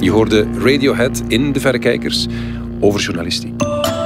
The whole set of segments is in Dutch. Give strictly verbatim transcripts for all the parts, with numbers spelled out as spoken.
Je hoorde Radiohead in De Verrekijkers over journalistiek.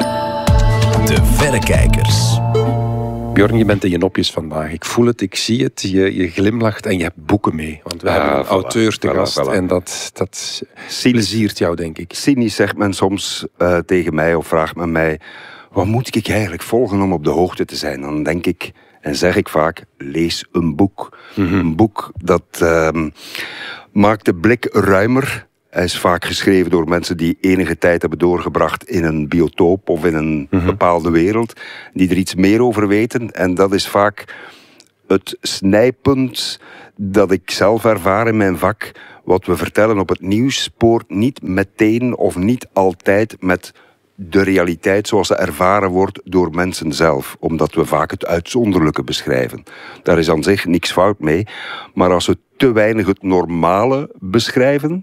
De Verrekijkers. Björn, je bent in je nopjes vandaag. Ik voel het, ik zie het. Je, je glimlacht en je hebt boeken mee. Want we ah, hebben een voilà, auteur te voilà, gast. Voilà. En dat, dat pleziert jou, denk ik. Cynisch zegt men soms uh, tegen mij of vraagt men mij... wat moet ik eigenlijk volgen om op de hoogte te zijn? Dan denk ik en zeg ik vaak, lees een boek. Mm-hmm. Een boek dat uh, maakt de blik ruimer. Hij is vaak geschreven door mensen die enige tijd hebben doorgebracht in een biotoop of in een mm-hmm. bepaalde wereld. Die er iets meer over weten. En dat is vaak het snijpunt dat ik zelf ervaar in mijn vak. Wat we vertellen op het nieuws spoort niet meteen of niet altijd met de realiteit zoals ze ervaren wordt door mensen zelf. Omdat we vaak het uitzonderlijke beschrijven. Daar is aan zich niks fout mee. Maar als we te weinig het normale beschrijven...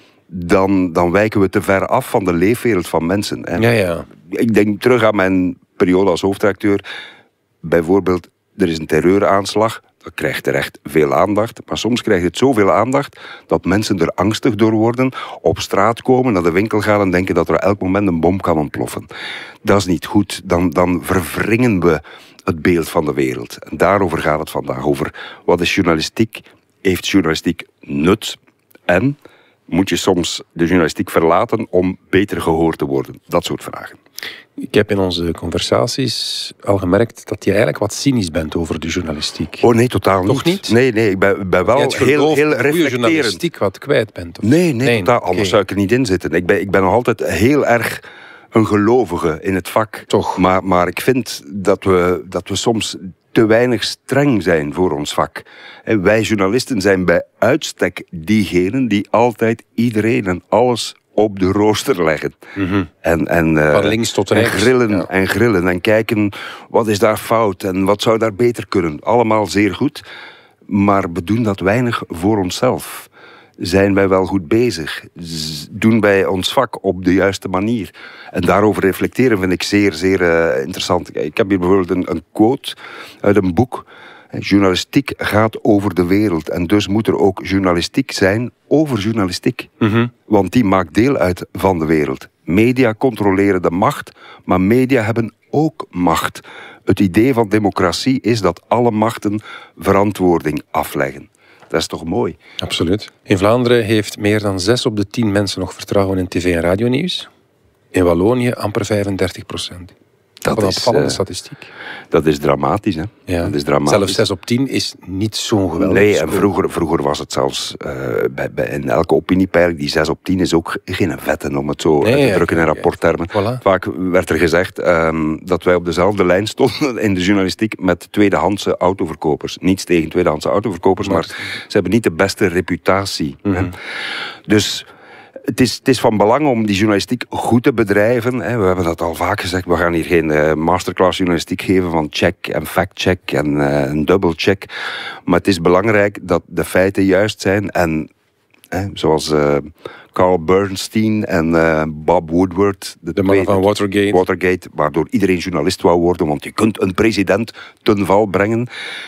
Dan, dan wijken we te ver af van de leefwereld van mensen. En ja, ja. Ik denk terug aan mijn periode als hoofdredacteur. Bijvoorbeeld, er is een terreuraanslag. Dat krijgt terecht veel aandacht. Maar soms krijgt het zoveel aandacht dat mensen er angstig door worden, op straat komen, naar de winkel gaan en denken dat er elk moment een bom kan ontploffen. Dat is niet goed. Dan, dan verwringen we het beeld van de wereld. En daarover gaat het vandaag. Over wat is journalistiek? Heeft journalistiek nut? En moet je soms de journalistiek verlaten om beter gehoord te worden? Dat soort vragen. Ik heb in onze conversaties al gemerkt dat je eigenlijk wat cynisch bent over de journalistiek. Oh nee, totaal Toch niet. niet? Nee, nee, ik ben, ben wel heel, heel reflecterend. Je journalistiek wat kwijt bent? Of? Nee, nee, nee, totaal. Okay. Anders zou ik er niet in zitten. Ik ben, ik ben nog altijd heel erg een gelovige in het vak. Toch? Maar, maar ik vind dat we, dat we soms te weinig streng zijn voor ons vak. En wij journalisten zijn bij uitstek diegenen die altijd iedereen en alles op de rooster leggen. Mm-hmm. En, en, uh, Van links tot rechts. En grillen, ja. en grillen en kijken wat is daar fout en wat zou daar beter kunnen. Allemaal zeer goed, maar we doen dat weinig voor onszelf. Zijn wij wel goed bezig? Z- doen wij ons vak op de juiste manier? En daarover reflecteren vind ik zeer, zeer uh, interessant. Ik heb hier bijvoorbeeld een, een quote uit een boek. Journalistiek gaat over de wereld. En dus moet er ook journalistiek zijn over journalistiek. Mm-hmm. Want die maakt deel uit van de wereld. Media controleren de macht, maar media hebben ook macht. Het idee van democratie is dat alle machten verantwoording afleggen. Dat is toch mooi? Absoluut. In Vlaanderen heeft meer dan zes op de tien mensen nog vertrouwen in tv- en radionieuws. In Wallonië amper vijfendertig procent. Dat Wat een is opvallende uh, statistiek. Dat is dramatisch, hè? Ja. Dat is dramatisch. Zelfs zes op tien is niet zo'n geweldig Nee, score. en vroeger, vroeger was het zelfs... Uh, bij, bij, in elke opiniepeiling, die zes op tien is ook geen vetten, om het zo nee, te ja, drukken in rapporttermen. Voilà. Vaak werd er gezegd um, dat wij op dezelfde lijn stonden in de journalistiek met tweedehandse autoverkopers. Niets tegen tweedehandse autoverkopers, maar, maar ze hebben niet de beste reputatie. Mm-hmm. Hè? Dus... Het is, het is van belang om die journalistiek goed te bedrijven. We hebben dat al vaak gezegd. We gaan hier geen uh, masterclass journalistiek geven van check en fact-check en uh, een double-check. Maar het is belangrijk dat de feiten juist zijn. En eh, zoals uh, Carl Bernstein en uh, Bob Woodward. De, de mannen van Watergate. Watergate, waardoor iedereen journalist wou worden. Want je kunt een president ten val brengen.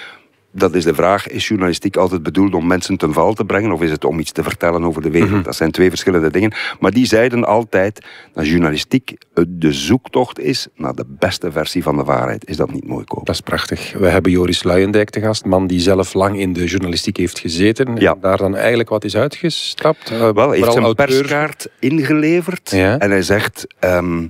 Dat is de vraag, is journalistiek altijd bedoeld om mensen ten val te brengen of is het om iets te vertellen over de wereld? Mm-hmm. Dat zijn twee verschillende dingen. Maar die zeiden altijd dat journalistiek de zoektocht is naar de beste versie van de waarheid. Is dat niet mooi, Koop? Dat is prachtig. We hebben Joris Luijendijk te gast, man die zelf lang in de journalistiek heeft gezeten. Ja. En daar dan eigenlijk wat is uitgestapt. Uh, Wel, hij heeft zijn auteur. perskaart ingeleverd Ja. en hij zegt... Um,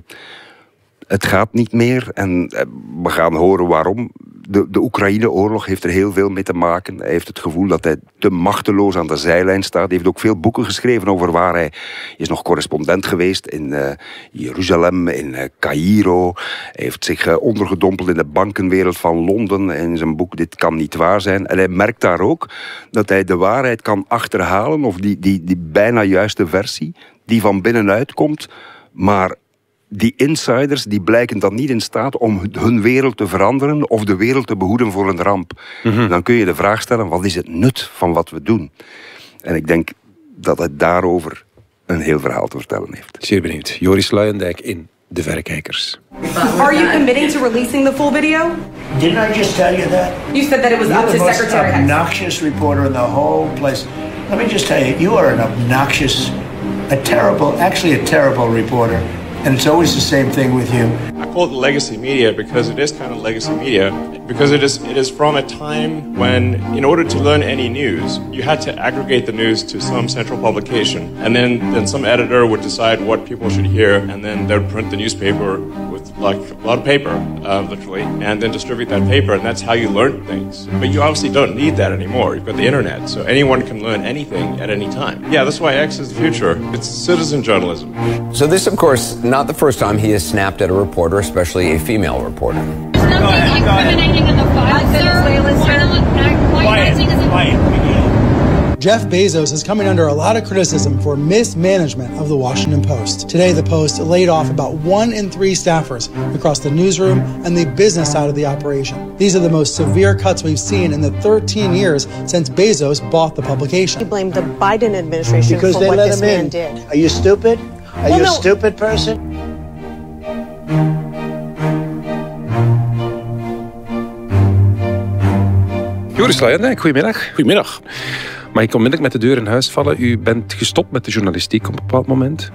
het gaat niet meer en uh, we gaan horen waarom. De, de Oekraïne-oorlog heeft er heel veel mee te maken. Hij heeft het gevoel dat hij te machteloos aan de zijlijn staat. Hij heeft ook veel boeken geschreven over waar hij... Hij is nog correspondent geweest in uh, Jeruzalem, in uh, Caïro. Hij heeft zich uh, ondergedompeld in de bankenwereld van Londen. In zijn boek Dit kan niet waar zijn. En hij merkt daar ook dat hij de waarheid kan achterhalen, of die, die, die bijna juiste versie, die van binnenuit komt, maar... Die insiders die blijken dan niet in staat om hun wereld te veranderen of de wereld te behoeden voor een ramp. Mm-hmm. Dan kun je de vraag stellen, wat is het nut van wat we doen? En ik denk dat het daarover een heel verhaal te vertellen heeft. Zeer benieuwd. Joris Luijendijk in De Verrekijkers. Are you committing to releasing the full video? Didn't I just tell you that? You said that it was You're up the to most Secretary Hicks. obnoxious reporter in the whole place. Let me just tell you, you are an obnoxious a terrible, actually a terrible reporter. And it's always the same thing with you. I call it legacy media because it is kind of legacy media. Because it is it is from a time when, in order to learn any news, you had to aggregate the news to some central publication. And then, then some editor would decide what people should hear, and then they would print the newspaper with like a lot of paper, uh, literally, and then distribute that paper, and that's how you learn things. But you obviously don't need that anymore. You've got the internet, so anyone can learn anything at any time. Yeah, that's why X is the future. It's citizen journalism. So this, of course, not the first time he has snapped at a reporter, especially a female reporter. There's nothing incriminating in the file, sir. Why not? Why not? Jeff Bezos is coming under a lot of criticism for mismanagement of the Washington Post. Today, the Post laid off about one in three staffers across the newsroom and the business side of the operation. These are the most severe cuts we've seen in the thirteen years since Bezos bought the publication. He blamed the Biden administration because for they what let this him man in. did. Are you stupid? Are Well, you no. a stupid person? Joris Luijendijk, goedemiddag. Goedemiddag. Mag ik onmiddellijk met de deur in huis vallen? U bent gestopt met de journalistiek op een bepaald moment.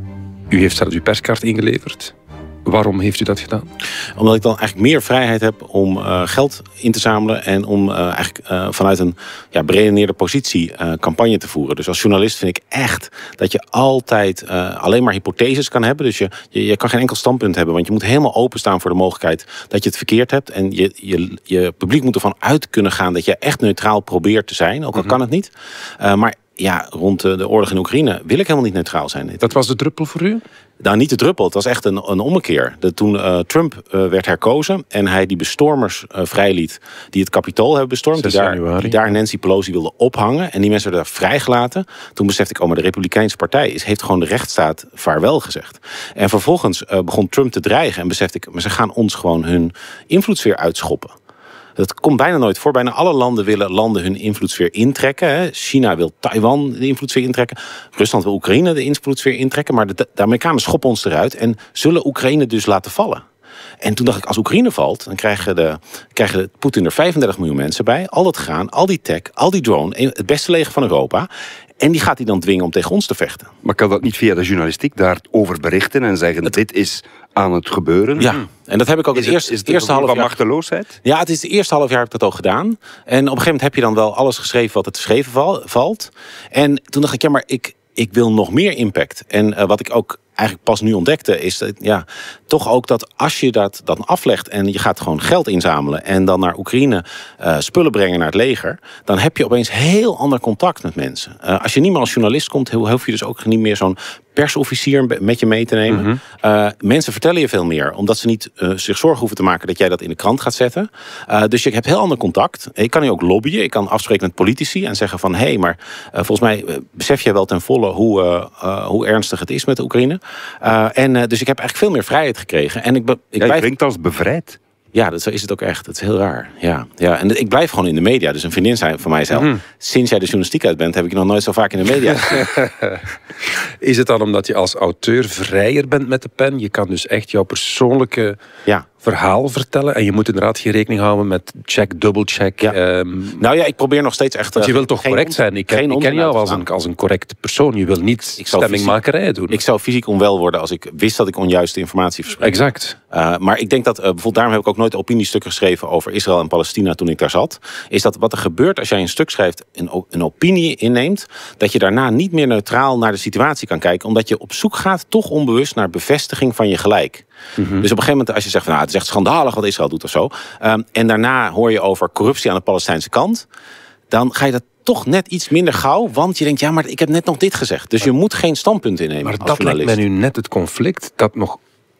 U heeft zelfs uw perskaart ingeleverd. Waarom heeft u dat gedaan? Omdat ik dan eigenlijk meer vrijheid heb om uh, geld in te zamelen en om uh, eigenlijk uh, vanuit een ja, beredeneerde positie uh, campagne te voeren. Dus als journalist vind ik echt dat je altijd uh, alleen maar hypotheses kan hebben. Dus je, je, je kan geen enkel standpunt hebben, want je moet helemaal openstaan voor de mogelijkheid dat je het verkeerd hebt. En je, je, je publiek moet ervan uit kunnen gaan dat je echt neutraal probeert te zijn, ook al kan het niet. Uh, maar ja, rond de, de oorlog in Oekraïne wil ik helemaal niet neutraal zijn. Dat was de druppel voor u? Nou, niet de druppel. Het was echt een, een ommekeer. De, toen uh, Trump uh, werd herkozen en hij die bestormers uh, vrijliet die het Capitool hebben bestormd, die daar, die daar Nancy Pelosi wilde ophangen en die mensen werden daar vrijgelaten. Toen besefte ik, oh, maar de Republikeinse partij is, heeft gewoon de rechtsstaat vaarwel gezegd. En vervolgens uh, begon Trump te dreigen en besefte ik, maar ze gaan ons gewoon hun invloedssfeer uitschoppen. Dat komt bijna nooit voor. Bijna alle landen willen landen hun invloedssfeer intrekken. Hè. China wil Taiwan de invloedssfeer intrekken. Rusland wil Oekraïne de invloedssfeer intrekken. Maar de, de Amerikanen schoppen ons eruit en zullen Oekraïne dus laten vallen. En toen dacht ik, als Oekraïne valt, dan krijgen, de, krijgen Poetin er vijfendertig miljoen mensen bij. Al dat graan, al die tech, al die drone, het beste leger van Europa. En die gaat hij dan dwingen om tegen ons te vechten. Maar kan dat niet via de journalistiek daarover berichten en zeggen, het, dit is aan het gebeuren? Ja, en dat heb ik ook het, het eerste, is het eerste half van jaar. machteloosheid? Ja, het is het eerste half jaar heb ik dat ook gedaan. En op een gegeven moment heb je dan wel alles geschreven wat er te schrijven val, valt. En toen dacht ik, ja, maar ik, ik wil nog meer impact. En uh, wat ik ook eigenlijk pas nu ontdekte, is dat, ja, toch ook dat als je dat dan aflegt en je gaat gewoon geld inzamelen en dan naar Oekraïne uh, spullen brengen naar het leger, dan heb je opeens heel ander contact met mensen. Uh, als je niet meer als journalist komt, hoef je dus ook niet meer zo'n persofficier met je mee te nemen. Mm-hmm. uh, mensen vertellen je veel meer, omdat ze niet uh, zich zorgen hoeven te maken dat jij dat in de krant gaat zetten. Uh, dus je hebt heel ander contact. Ik kan nu ook lobbyen, ik kan afspreken met politici en zeggen van, hé, hey, maar uh, volgens mij uh, besef jij wel ten volle hoe, uh, uh, hoe ernstig het is met de Oekraïne. Uh, en uh, dus ik heb eigenlijk veel meer vrijheid gekregen. En ik, be, ik ja, je blijf... klinkt als bevrijd. Ja, dat is het ook echt. Dat is heel raar. Ja, ja. En ik blijf gewoon in de media. Dus een vriendin zei van mij zelf, mm. sinds jij de journalistiek uit bent, heb ik je nog nooit zo vaak in de media gezien. Is het dan omdat je als auteur vrijer bent met de pen? Je kan dus echt jouw persoonlijke ja. verhaal vertellen. En je moet inderdaad geen rekening houden met check, double-check. Ja. Um, nou ja, ik probeer nog steeds echt... Want je wilt toch correct zijn? Ik ken, ik ken jou als een, als een correcte persoon. Je wil niet ik stemmingmakerij doen. Ik zou fysiek onwel worden als ik wist dat ik onjuiste informatie verspreid. Exact. Uh, maar ik denk dat, uh, bijvoorbeeld daarom heb ik ook nooit opiniestukken geschreven over Israël en Palestina toen ik daar zat. Is dat wat er gebeurt als jij een stuk schrijft, een, een opinie inneemt, dat je daarna niet meer neutraal naar de situatie kan kijken. Omdat je op zoek gaat, toch onbewust, naar bevestiging van je gelijk. Mm-hmm. Dus op een gegeven moment, als je zegt van, nou, het is echt schandalig wat Israël doet of zo. Um, en daarna hoor je over corruptie aan de Palestijnse kant. Dan ga je dat toch net iets minder gauw. Want je denkt, ja, maar ik heb net nog dit gezegd. Dus je moet geen standpunt innemen. Maar als dat journalist. lijkt mij nu net het conflict dat nog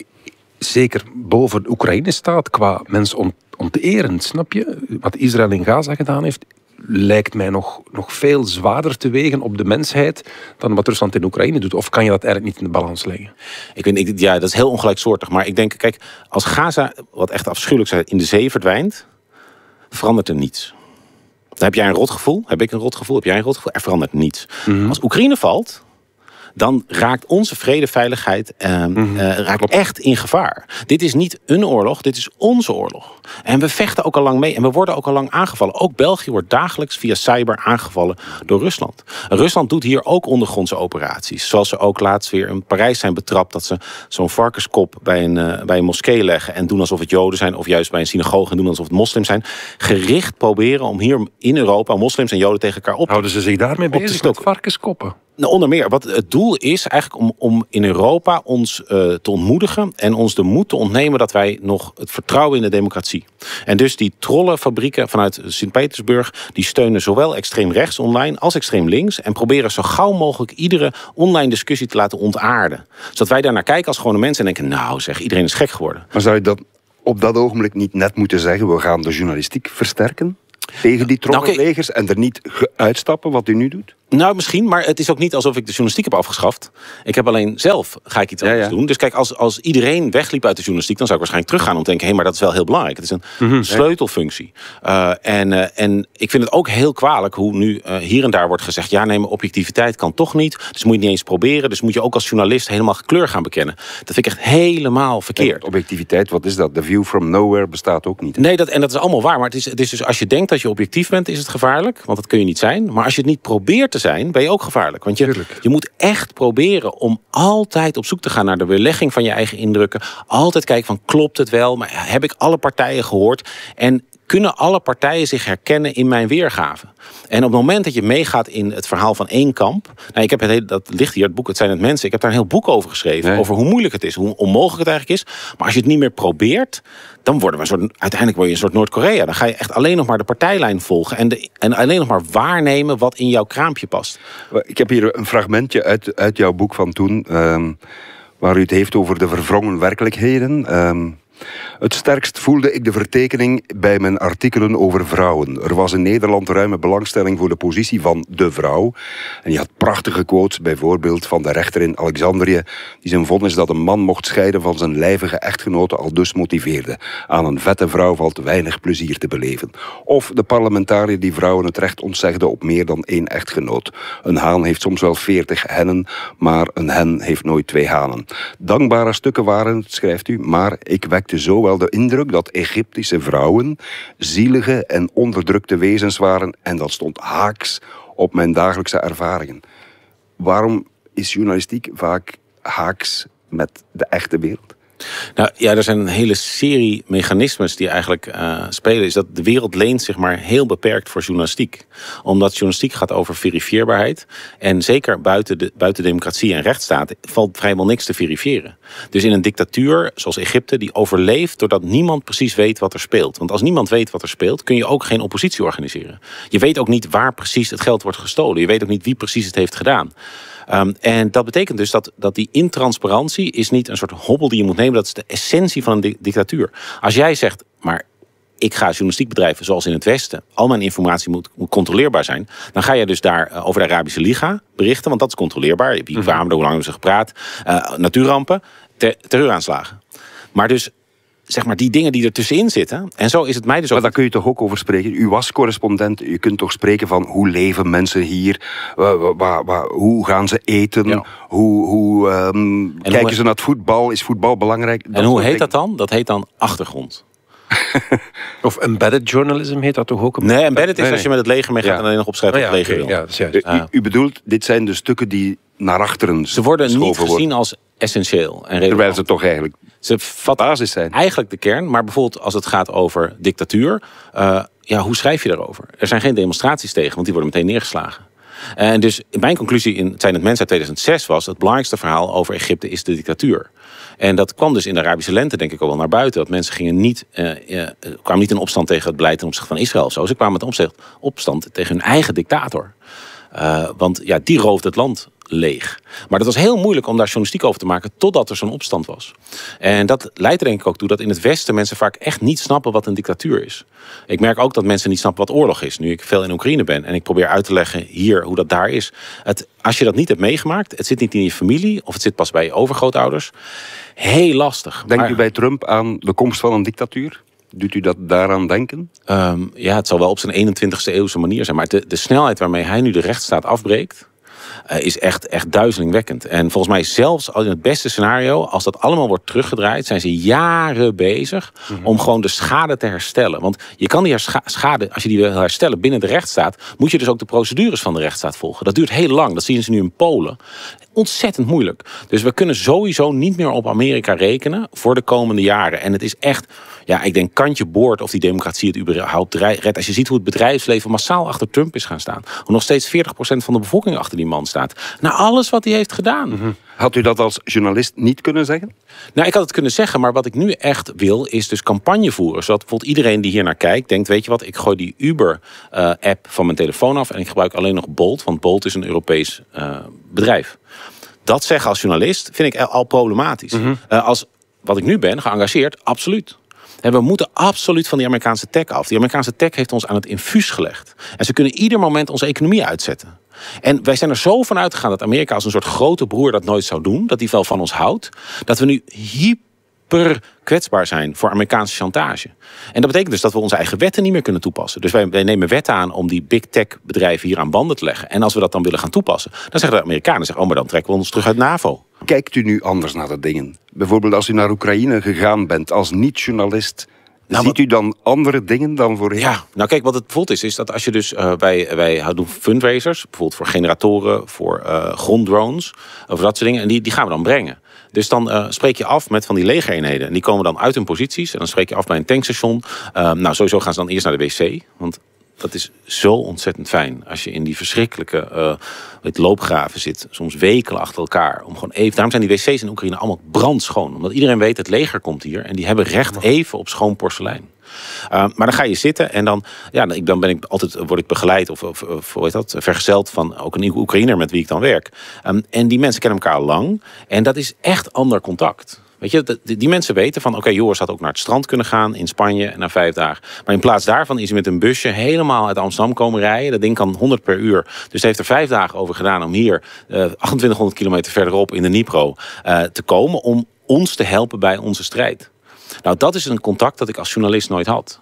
zeker boven Oekraïne staat qua mensen ont- onterend, snap je? Wat Israël in Gaza gedaan heeft, lijkt mij nog, nog veel zwaarder te wegen op de mensheid dan wat Rusland in Oekraïne doet. Of kan je dat eigenlijk niet in de balans leggen? Ik weet, ik, ja, dat is heel ongelijksoortig. Maar ik denk, kijk, als Gaza, wat echt afschuwelijk is, in de zee verdwijnt, verandert er niets. Dan heb jij een rotgevoel, heb ik een rotgevoel, heb jij een rotgevoel, er verandert niets. Mm-hmm. Als Oekraïne valt, dan raakt onze vrede, veiligheid uh, mm-hmm. uh, raakt echt in gevaar. Dit is niet een oorlog, dit is onze oorlog. En we vechten ook al lang mee en we worden ook al lang aangevallen. Ook België wordt dagelijks via cyber aangevallen door Rusland. Rusland doet hier ook ondergrondse operaties. Zoals ze ook laatst weer in Parijs zijn betrapt dat ze zo'n varkenskop bij een, uh, bij een moskee leggen en doen alsof het Joden zijn, of juist bij een synagoge en doen alsof het moslims zijn. Gericht proberen om hier in Europa moslims en Joden tegen elkaar op te Houden ze zich daarmee bezig met varkenskoppen? Nou, onder meer. Wat het doel is eigenlijk om, om in Europa ons uh, te ontmoedigen en ons de moed te ontnemen dat wij nog het vertrouwen in de democratie. En dus die trollenfabrieken vanuit Sint-Petersburg, die steunen zowel extreem rechts online als extreem links en proberen zo gauw mogelijk iedere online discussie te laten ontaarden. Zodat wij daarnaar kijken als gewone mensen en denken, nou zeg, iedereen is gek geworden. Maar zou je dat op dat ogenblik niet net moeten zeggen, we gaan de journalistiek versterken tegen die trollenlegers nou, okay. en er niet uitstappen wat u nu doet? Nou, misschien, maar het is ook niet alsof ik de journalistiek heb afgeschaft. Ik heb alleen zelf, ga ik iets anders ja, ja. doen. Dus kijk, als, als iedereen wegliep uit de journalistiek, dan zou ik waarschijnlijk teruggaan om te denken, hé, maar dat is wel heel belangrijk. Het is een mm-hmm. sleutelfunctie. Uh, en, uh, en ik vind het ook heel kwalijk hoe nu uh, hier en daar wordt gezegd, ja, nee, maar objectiviteit kan toch niet. Dus moet je niet eens proberen. Dus moet je ook als journalist helemaal kleur gaan bekennen. Dat vind ik echt helemaal verkeerd. Ja, objectiviteit, wat is dat? The view from nowhere bestaat ook niet. Nee, dat, en dat is allemaal waar. Maar het is, het is dus, als je denkt dat je objectief bent, is het gevaarlijk. Want dat kun je niet zijn. Maar als je het niet probeert te zijn, ben je ook gevaarlijk. Want je, je moet echt proberen om altijd op zoek te gaan naar de weerlegging van je eigen indrukken. Altijd kijken van, klopt het wel? Maar heb ik alle partijen gehoord? En kunnen alle partijen zich herkennen in mijn weergave? En op het moment dat je meegaat in het verhaal van één kamp. Nou, ik heb het hele, dat ligt hier, het boek, het zijn het mensen. Ik heb daar een heel boek over geschreven. Nee. Over hoe moeilijk het is, hoe onmogelijk het eigenlijk is. Maar als je het niet meer probeert, dan worden we een soort, uiteindelijk word je een soort Noord-Korea. Dan ga je echt alleen nog maar de partijlijn volgen. En, de, en alleen nog maar waarnemen wat in jouw kraampje past. Ik heb hier een fragmentje uit, uit jouw boek van toen. Um, waar u het heeft over de verwrongen werkelijkheden. Um, Het sterkst voelde ik de vertekening bij mijn artikelen over vrouwen. Er was in Nederland ruime belangstelling voor de positie van de vrouw. En je had prachtige quotes, bijvoorbeeld van de rechter in Alexandrië, die zijn vonnis dat een man mocht scheiden van zijn lijvige echtgenote al dus motiveerde. Aan een vette vrouw valt weinig plezier te beleven. Of de parlementariër die vrouwen het recht ontzegde op meer dan één echtgenoot. Een haan heeft soms wel veertig hennen, maar een hen heeft nooit twee hanen. Dankbare stukken waren het, schrijft u, maar ik wekte zo wel de indruk dat Egyptische vrouwen zielige en onderdrukte wezens waren en dat stond haaks op mijn dagelijkse ervaringen. Waarom is journalistiek vaak haaks met de echte wereld? Nou ja, er zijn een hele serie mechanismes die eigenlijk uh, spelen. Is dat de wereld leent zich maar heel beperkt voor journalistiek. Omdat journalistiek gaat over verifieerbaarheid. En zeker buiten, de, buiten democratie en rechtsstaat valt vrijwel niks te verifiëren. Dus in een dictatuur zoals Egypte, die overleeft doordat niemand precies weet wat er speelt. Want als niemand weet wat er speelt, kun je ook geen oppositie organiseren. Je weet ook niet waar precies het geld wordt gestolen. Je weet ook niet wie precies het heeft gedaan. Um, en dat betekent dus dat, dat die intransparantie is niet een soort hobbel die je moet nemen. Dat is de essentie van een di- dictatuur. Als jij zegt, maar ik ga journalistiek bedrijven zoals in het Westen. Al mijn informatie moet, moet controleerbaar zijn. Dan ga je dus daar uh, over de Arabische Liga berichten. Want dat is controleerbaar. Wie kwamen er, hoe lang hebben ze gepraat. Uh, natuurrampen, ter- terreuraanslagen. Maar dus zeg maar die dingen die er tussenin zitten. En zo is het mij dus ook. Maar daar kun je toch ook over spreken. U was correspondent. Je kunt toch spreken van hoe leven mensen hier? Wa, wa, wa, hoe gaan ze eten? Ja. Hoe, hoe um, kijken hoe, ze naar het voetbal? Is voetbal belangrijk? Dat en hoe heet dingen. dat dan? Dat heet dan achtergrond. Of embedded journalism heet dat toch ook? Een... Nee, embedded is nee, als je met het leger meegaat ja. en alleen nog opschrijft wat oh, ja, het leger okay, wil. Ja, dat is uh, u, u bedoelt, dit zijn de stukken die naar achteren Ze worden niet gezien worden. als essentieel. En relevant. Terwijl ze toch eigenlijk ze vatten basis zijn. Eigenlijk de kern, maar bijvoorbeeld als het gaat over dictatuur. Uh, ja, hoe schrijf je daarover? Er zijn geen demonstraties tegen, want die worden meteen neergeslagen. En dus mijn conclusie in Zijn het Mens uit tweeduizend zes was, het belangrijkste verhaal over Egypte is de dictatuur. En dat kwam dus in de Arabische lente denk ik al wel naar buiten. Dat mensen gingen niet, uh, uh, kwamen niet in opstand tegen het beleid ten opzichte van Israël of zo. Ze kwamen met opstand tegen hun eigen dictator. Uh, want ja, die roofde het land leeg. Maar dat was heel moeilijk om daar journalistiek over te maken totdat er zo'n opstand was. En dat leidt er denk ik ook toe dat in het Westen mensen vaak echt niet snappen wat een dictatuur is. Ik merk ook dat mensen niet snappen wat oorlog is. Nu ik veel in Oekraïne ben en ik probeer uit te leggen hier hoe dat daar is. Het, als je dat niet hebt meegemaakt, het zit niet in je familie of het zit pas bij je overgrootouders. Heel lastig. Denkt maar, u bij Trump aan de komst van een dictatuur? Doet u dat daaraan denken? Um, ja, het zal wel op zijn eenentwintigste eeuwse manier zijn. Maar de, de snelheid waarmee hij nu de rechtsstaat afbreekt. uh, is echt, echt duizelingwekkend. En volgens mij zelfs in het beste scenario, als dat allemaal wordt teruggedraaid, zijn ze jaren bezig mm-hmm. om gewoon de schade te herstellen. Want je kan die schade, als je die wil herstellen binnen de rechtsstaat, moet je dus ook de procedures van de rechtsstaat volgen. Dat duurt heel lang. Dat zien ze nu in Polen. Ontzettend moeilijk. Dus we kunnen sowieso niet meer op Amerika rekenen voor de komende jaren. En het is echt, ja, ik denk kantje boord of die democratie het überhaupt redt. Als je ziet hoe het bedrijfsleven massaal achter Trump is gaan staan. Hoe nog steeds veertig procent van de bevolking achter die man staat. Na alles wat hij heeft gedaan. Mm-hmm. Had u dat als journalist niet kunnen zeggen? Nou, ik had het kunnen zeggen, maar wat ik nu echt wil is dus campagne voeren. Zodat bijvoorbeeld iedereen die hier naar kijkt denkt, weet je wat, ik gooi die Uber-app uh, van mijn telefoon af en ik gebruik alleen nog Bolt, want Bolt is een Europees uh, bedrijf. Dat zeggen als journalist vind ik al problematisch. Mm-hmm. Uh, als wat ik nu ben, geëngageerd, absoluut. En we moeten absoluut van die Amerikaanse tech af. Die Amerikaanse tech heeft ons aan het infuus gelegd. En ze kunnen ieder moment onze economie uitzetten. En wij zijn er zo van uitgegaan dat Amerika als een soort grote broer dat nooit zou doen. Dat die wel van ons houdt. Dat we nu hyper kwetsbaar zijn voor Amerikaanse chantage. En dat betekent dus dat we onze eigen wetten niet meer kunnen toepassen. Dus wij, wij nemen wetten aan om die big tech bedrijven hier aan banden te leggen. En als we dat dan willen gaan toepassen, dan zeggen de Amerikanen, zeggen, oh, maar dan trekken we ons terug uit NAVO. Kijkt u nu anders naar de dingen? Bijvoorbeeld als u naar Oekraïne gegaan bent als niet-journalist, nou, ziet u dan andere dingen dan voorheen? Ja, nou kijk, wat het bijvoorbeeld is, is dat als je dus, uh, wij, wij doen fundraisers, bijvoorbeeld voor generatoren, voor uh, gronddrones, over dat soort dingen, en die, die gaan we dan brengen. Dus dan uh, spreek je af met van die legereenheden. En die komen dan uit hun posities. En dan spreek je af bij een tankstation. Uh, nou, sowieso gaan ze dan eerst naar de wc. Want dat is zo ontzettend fijn. Als je in die verschrikkelijke uh, weet, loopgraven zit. Soms weken achter elkaar. Om gewoon even, daarom zijn die wc's in Oekraïne allemaal brandschoon. Omdat iedereen weet, het leger komt hier. En die hebben recht even op schoon porselein. Uh, maar dan ga je zitten en dan, ja, dan ben ik altijd, word ik begeleid of, of, of hoe heet dat, vergezeld van ook een Oekraïner met wie ik dan werk. Um, en die mensen kennen elkaar al lang. En dat is echt ander contact. Weet je, die, die mensen weten van, oké, okay, Joris had ook naar het strand kunnen gaan in Spanje en na vijf dagen. Maar in plaats daarvan is hij met een busje helemaal uit Amsterdam komen rijden. Dat ding kan honderd per uur. Dus hij heeft er vijf dagen over gedaan om hier uh, achtentwintighonderd kilometer verderop in de Dnipro uh, te komen om ons te helpen bij onze strijd. Nou, dat is een contact dat ik als journalist nooit had.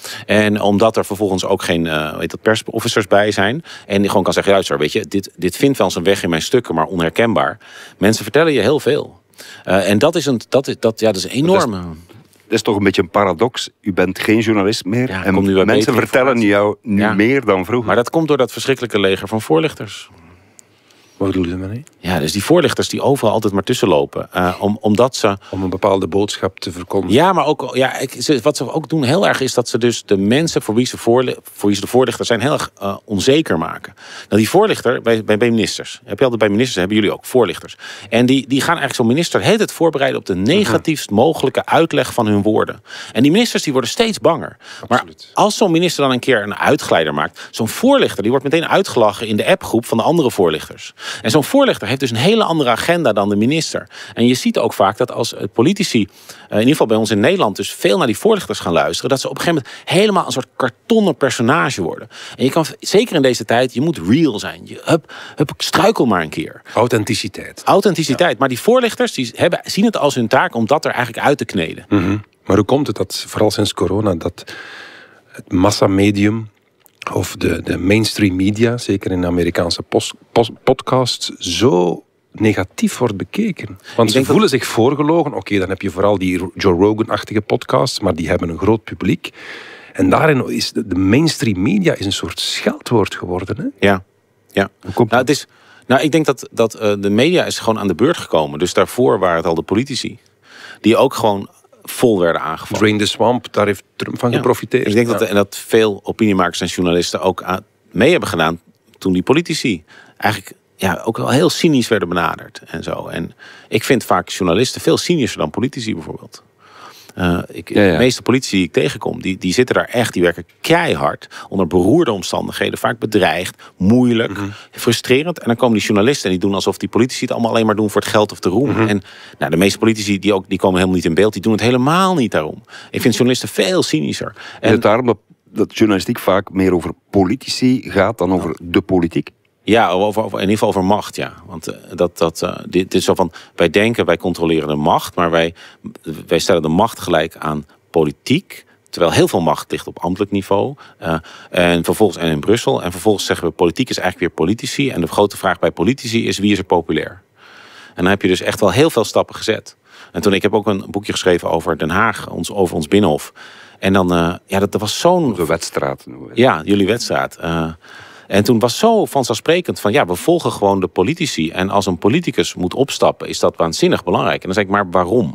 En omdat er vervolgens ook geen uh, weet dat, persofficers bij zijn. En die gewoon kan zeggen, luister, weet je, dit, dit vindt wel zijn weg in mijn stukken, maar onherkenbaar. Mensen vertellen je heel veel. Uh, en dat is een, dat is, dat, ja, dat is een enorme... Dat is, dat is toch een beetje een paradox. U bent geen journalist meer. Ja, en nu mensen vertellen jou nu ja. meer dan vroeger. Maar dat komt door dat verschrikkelijke leger van voorlichters. Wat bedoel je daarmee? Ja, dus die voorlichters die overal altijd maar tussenlopen. Uh, om, omdat ze... Om een bepaalde boodschap te verkondigen. Ja, maar ook, ja, ik, wat ze ook doen heel erg is dat ze dus de mensen voor wie ze, voorli- voor wie ze de voorlichters zijn heel erg uh, onzeker maken. Nou, die voorlichter, bij, bij, bij ministers, heb je altijd bij ministers, hebben jullie ook voorlichters. En die, die gaan eigenlijk zo'n minister de hele tijd voorbereiden op de negatiefst mogelijke uitleg van hun woorden. En die ministers die worden steeds banger. Absoluut. Maar als zo'n minister dan een keer een uitglijder maakt, zo'n voorlichter die wordt meteen uitgelachen in de appgroep van de andere voorlichters. En zo'n voorlichter heeft dus een hele andere agenda dan de minister. En je ziet ook vaak dat als politici, in ieder geval bij ons in Nederland, dus veel naar die voorlichters gaan luisteren, dat ze op een gegeven moment helemaal een soort kartonnen personage worden. En je kan, zeker in deze tijd, je moet real zijn. Je, hup, hup, struikel maar een keer. Authenticiteit. Authenticiteit. Ja. Maar die voorlichters die hebben, zien het als hun taak om dat er eigenlijk uit te kneden. Mm-hmm. Maar hoe komt het dat, vooral sinds corona, dat het massamedium of de, de mainstream media, zeker in de Amerikaanse post, post, podcasts, zo negatief wordt bekeken? Want ze voelen dat... zich voorgelogen. Oké, okay, dan heb je vooral die Joe Rogan-achtige podcasts, maar die hebben een groot publiek. En daarin is de, de mainstream media is een soort scheldwoord geworden. Hè? Ja, ja. Hoe komt nou, het is, nou, ik denk dat, dat uh, de media is gewoon aan de beurt gekomen. Dus daarvoor waren het al de politici die ook gewoon vol werden aangevallen. Drain the swamp, daar heeft Trump van ja. geprofiteerd. Ik denk ja. dat, en dat veel opiniemakers en journalisten ook aan, mee hebben gedaan toen die politici eigenlijk ja, ook wel heel cynisch werden benaderd en zo. En ik vind vaak journalisten veel cynischer dan politici bijvoorbeeld. Uh, ik, ja, ja. De meeste politici die ik tegenkom, die, die zitten daar echt, die werken keihard onder beroerde omstandigheden, vaak bedreigd, moeilijk, mm-hmm. frustrerend. En dan komen die journalisten en die doen alsof die politici het allemaal alleen maar doen voor het geld of de roem. Mm-hmm. En nou, de meeste politici die, ook, die komen helemaal niet in beeld, die doen het helemaal niet daarom. Ik vind journalisten veel cynischer. En is het daarom dat, dat journalistiek vaak meer over politici gaat dan over de politiek? Ja, over, over, in ieder geval over macht, ja. Want uh, dat, dat, uh, dit, dit is zo van, wij denken, wij controleren de macht, maar wij, wij stellen de macht gelijk aan politiek, Terwijl heel veel macht ligt op ambtelijk niveau. Uh, en vervolgens en in Brussel. En vervolgens zeggen we, politiek is eigenlijk weer politici. En de grote vraag bij politici is, wie is er populair? En dan heb je dus echt wel heel veel stappen gezet. En toen, ik heb ook een boekje geschreven over Den Haag, ons, over ons Binnenhof. En dan, uh, ja, dat, dat was zo'n... De Wetstraat. Ja, jullie Wetstraat. Uh, en toen was zo vanzelfsprekend van, ja, we volgen gewoon de politici. En als een politicus moet opstappen, is dat waanzinnig belangrijk. En dan zeg ik, maar waarom?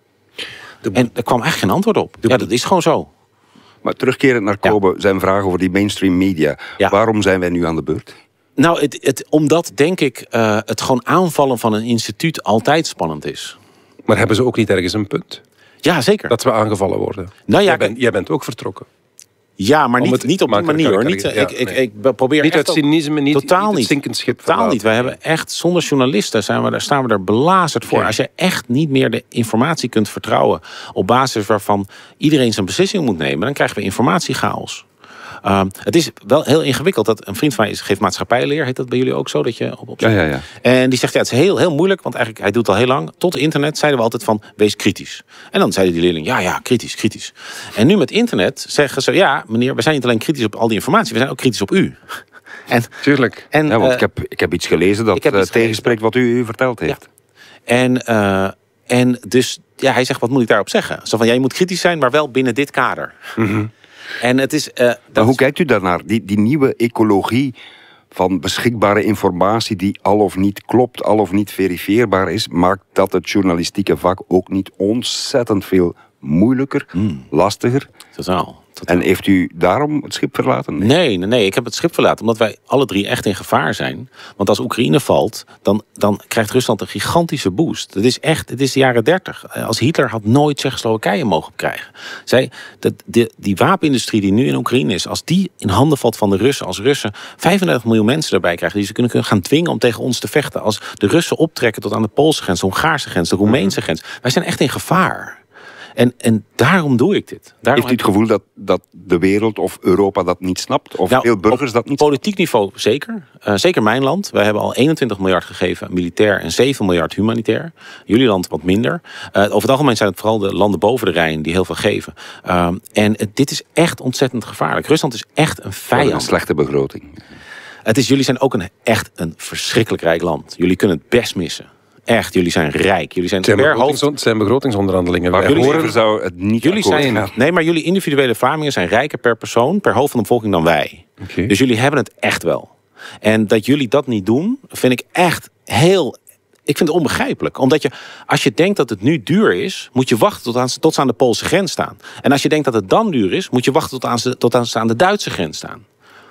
De... En er kwam eigenlijk geen antwoord op. De... Ja, dat is gewoon zo. Maar terugkerend naar Kobe, ja. zijn vraag over die mainstream media. Ja. Waarom zijn wij nu aan de beurt? Nou, het, het, omdat, denk ik, uh, het gewoon aanvallen van een instituut altijd spannend is. Maar hebben ze ook niet ergens een punt? Ja, zeker. Dat we aangevallen worden. Nou, ja, jij, bent, jij bent ook vertrokken. Ja, maar niet, niet op die manier hoor. Niet, ja, ik, ik, nee. ik probeer niet uit cynisme, niet, totaal niet niet. Zinkend schip totaal verlaten. Niet. Wij hebben echt, zonder journalisten zijn we daar, staan we er belazerd voor. Okay. Als je echt niet meer de informatie kunt vertrouwen op basis waarvan iedereen zijn beslissing moet nemen, dan krijgen we informatiechaos. Uh, het is wel heel ingewikkeld. Dat een vriend van mij geeft maatschappijleer. Heet dat bij jullie ook zo? Dat je op, op ja, ja, ja. En die zegt, ja, het is heel, heel moeilijk. Want eigenlijk, hij doet het al heel lang. Tot internet zeiden we altijd van, wees kritisch. En dan zeiden die leerlingen, ja, ja, kritisch, kritisch. En nu met internet zeggen ze, ja, meneer, we zijn niet alleen kritisch op al die informatie. We zijn ook kritisch op u. En, Tuurlijk. En, ja, want uh, ik, heb, ik heb iets gelezen dat uh, tegenspreekt wat u, u verteld heeft. Ja. En, uh, en dus, ja, hij zegt, wat moet ik daarop zeggen? Zo van, ja, je moet kritisch zijn, maar wel binnen dit kader. Mm-hmm. En het is, uh, maar hoe is... kijkt u daarnaar? Die, die nieuwe ecologie van beschikbare informatie die al of niet klopt, al of niet verifieerbaar is, maakt dat het journalistieke vak ook niet ontzettend veel moeilijker, mm. lastiger? Totaal. En heeft u daarom het schip verlaten? Nee. nee, nee, nee. Ik heb het schip verlaten omdat wij alle drie echt in gevaar zijn. Want als Oekraïne valt, dan, dan krijgt Rusland een gigantische boost. Het is echt, het is de jaren dertig. Als Hitler had nooit Tsjechoslowakije mogen krijgen. Zij, de, de, die wapenindustrie die nu in Oekraïne is, als die in handen valt van de Russen, als Russen vijfendertig miljoen mensen erbij krijgen die ze kunnen, kunnen gaan dwingen om tegen ons te vechten. Als de Russen optrekken tot aan de Poolse grens, de Hongaarse grens, de Roemeense grens. Wij zijn echt in gevaar. En, en daarom doe ik dit. Daarom Heeft u het gevoel dat, dat de wereld of Europa dat niet snapt? Of nou, veel burgers dat niet Op politiek niveau zeker. Uh, zeker mijn land. Wij hebben al eenentwintig miljard gegeven militair en zeven miljard humanitair. Jullie land wat minder. Uh, over het algemeen zijn het vooral de landen boven de Rijn die heel veel geven. Uh, en uh, dit is echt ontzettend gevaarlijk. Rusland is echt een vijand. Een slechte begroting. Het is, jullie zijn ook een, echt een verschrikkelijk rijk land. Jullie kunnen het best missen. Echt, jullie zijn rijk. Jullie zijn, zijn, begrotings, hoofd... zijn begrotingsonderhandelingen. Maar jullie horen zou het niet jullie zijn, gaan. Nee, maar jullie individuele Vlamingen zijn rijker per persoon, per hoofd van de bevolking dan wij. Okay. Dus jullie hebben het echt wel. En dat jullie dat niet doen, vind ik echt heel... Ik vind het onbegrijpelijk. Omdat je, als je denkt dat het nu duur is, moet je wachten tot, aan, tot ze aan de Poolse grens staan. En als je denkt dat het dan duur is, moet je wachten tot, aan, tot aan, ze aan de Duitse grens staan.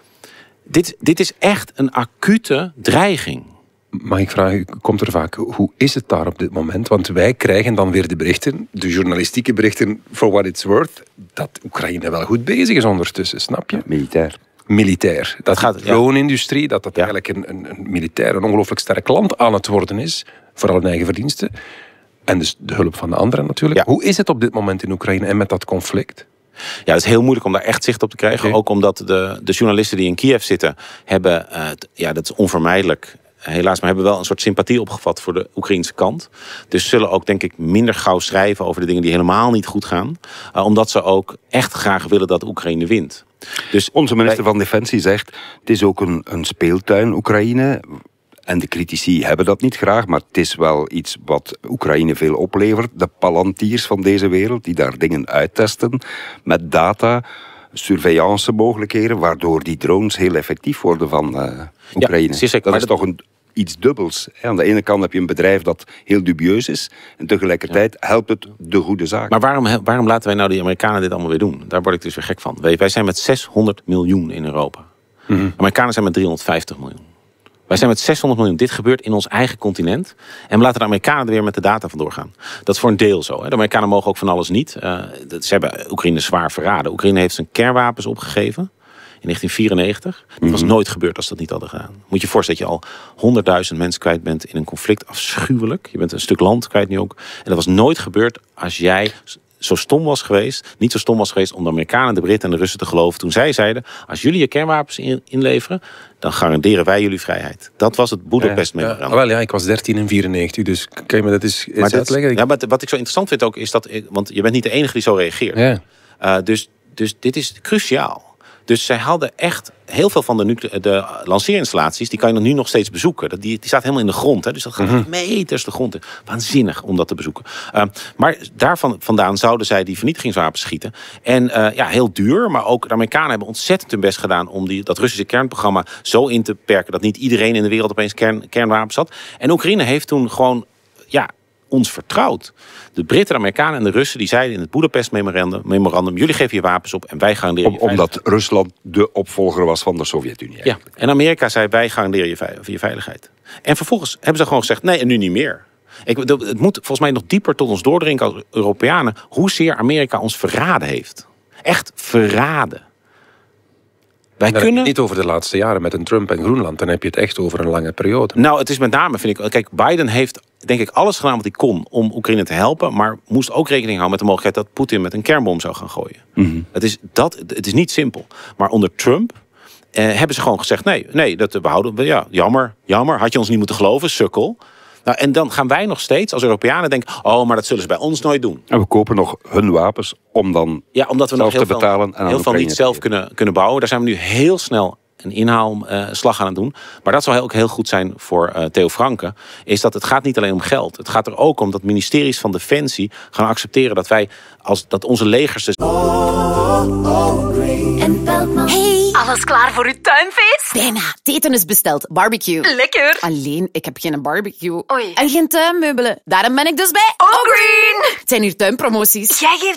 Dit, dit is echt een acute dreiging. Mag ik vragen, komt er vaak, hoe is het daar op dit moment? Want wij krijgen dan weer de berichten, de journalistieke berichten, for what it's worth, dat Oekraïne wel goed bezig is ondertussen, snap je? Militair. Militair. Dat gaat, de drone-industrie, dat dat ja. eigenlijk een, een, een militair, een ongelooflijk sterk land aan het worden is, vooral in eigen verdiensten. En dus de hulp van de anderen natuurlijk. Ja. Hoe is het op dit moment in Oekraïne en met dat conflict? Ja, het is heel moeilijk om daar echt zicht op te krijgen. Okay. Ook omdat de, de journalisten die in Kiev zitten, hebben, uh, ja, dat is onvermijdelijk. Helaas, maar hebben wel een soort sympathie opgevat voor de Oekraïnse kant. Dus zullen ook, denk ik, minder gauw schrijven over de dingen die helemaal niet goed gaan. Uh, omdat ze ook echt graag willen dat Oekraïne wint. Dus onze minister van Defensie zegt, het is ook een, een speeltuin, Oekraïne. En de critici hebben dat niet graag, maar het is wel iets wat Oekraïne veel oplevert. De Palantirs van deze wereld, die daar dingen uittesten met data, surveillance mogelijkheden, waardoor die drones heel effectief worden van uh, Oekraïne. Ja, dat is toch een, iets dubbels. Aan de ene kant heb je een bedrijf dat heel dubieus is en tegelijkertijd ja. helpt het de goede zaak. Maar waarom, waarom laten wij nou die Amerikanen dit allemaal weer doen? Daar word ik dus weer gek van. Wij, wij zijn met zeshonderd miljoen in Europa. Mm-hmm. De Amerikanen zijn met driehonderdvijftig miljoen. Wij zijn met zeshonderd miljoen. Dit gebeurt in ons eigen continent. En we laten de Amerikanen er weer met de data vandoor gaan. Dat is voor een deel zo. Hè. De Amerikanen mogen ook van alles niet. Uh, ze hebben Oekraïne zwaar verraden. Oekraïne heeft zijn kernwapens opgegeven in negentien vierennegentig. Dat was nooit gebeurd als ze dat niet hadden gedaan. Moet je je voorstellen dat je al honderdduizend mensen kwijt bent in een conflict. Afschuwelijk. Je bent een stuk land kwijt nu ook. En dat was nooit gebeurd als jij zo stom was geweest, niet zo stom was geweest om de Amerikanen, de Britten en de Russen te geloven toen zij zeiden, als jullie je kernwapens in, inleveren, dan garanderen wij jullie vrijheid. Dat was het Boedapest-memorandum. Ja, wel, ja, ik was dertien in vierennegentig, dus kan je me dat eens, eens maar uitleggen? Dat, ja, maar wat ik zo interessant vind ook, is dat, want je bent niet de enige die zo reageert. Ja. Uh, dus dus dit is cruciaal. Dus zij hadden echt heel veel van de, nucle- de lanceerinstallaties, die kan je nu nog steeds bezoeken. Dat, die, die staat helemaal in de grond. Hè? Dus dat gaat mm-hmm. meters de grond in. Waanzinnig om dat te bezoeken. Uh, maar daarvan vandaan zouden zij die vernietigingswapens schieten. En uh, ja, heel duur. Maar ook de Amerikanen hebben ontzettend hun best gedaan om die, dat Russische kernprogramma zo in te perken dat niet iedereen in de wereld opeens kern, kernwapens had. En Oekraïne heeft toen gewoon ja, ons vertrouwd. De Britten, de Amerikanen en de Russen die zeiden in het Boedapest memorandum, memorandum jullie geven je wapens op en wij garanderen Om, je veiligheid. Omdat Rusland de opvolger was van de Sovjet-Unie. Ja, en Amerika zei wij garanderen je, vei- je veiligheid. En vervolgens hebben ze gewoon gezegd nee en nu niet meer. Ik, het moet volgens mij nog dieper tot ons doordringen als Europeanen hoezeer Amerika ons verraden heeft. Echt verraden. Wij dan kunnen... heb je het niet over de laatste jaren met een Trump en Groenland. Dan heb je het echt over een lange periode. Nou, het is met name, vind ik... Kijk, Biden heeft, denk ik, alles gedaan wat hij kon om Oekraïne te helpen. Maar moest ook rekening houden met de mogelijkheid dat Poetin met een kernbom zou gaan gooien. Mm-hmm. Het, is dat, het is niet simpel. Maar onder Trump eh, hebben ze gewoon gezegd... Nee, nee, dat behouden we. Ja, jammer, jammer. Had je ons niet moeten geloven, sukkel. Nou, en dan gaan wij nog steeds als Europeanen denken... oh, maar dat zullen ze bij ons nooit doen. En we kopen nog hun wapens om dan ja, omdat we nog heel te veel, betalen en heel veel niet zelf kunnen, kunnen bouwen. Daar zijn we nu heel snel een inhaalslag aan het doen. Maar dat zou ook heel goed zijn voor uh, Theo Franke. Is dat het gaat niet alleen om geld. Het gaat er ook om dat ministeries van Defensie gaan accepteren dat wij als dat onze legers. Dus... Hey, alles klaar voor uw tuinfeest? Bijna. Het eten is besteld. Barbecue. Lekker. Alleen, ik heb geen barbecue. Oei. En geen tuinmeubelen. Daarom ben ik dus bij Allgreen. Het zijn hier tuinpromoties. Jij geeft